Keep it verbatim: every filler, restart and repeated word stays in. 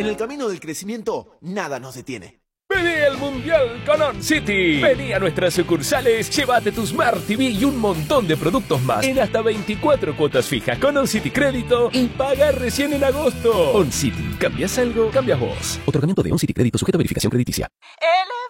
En el camino del crecimiento, nada nos detiene. Vení al Mundial con On City. Vení a nuestras sucursales, llévate tu Smart T V y un montón de productos más en hasta veinticuatro cuotas fijas con On City Crédito y paga recién en agosto. On City, ¿cambias algo? Cambias vos. Otorgamiento de On City Crédito sujeto a verificación crediticia. El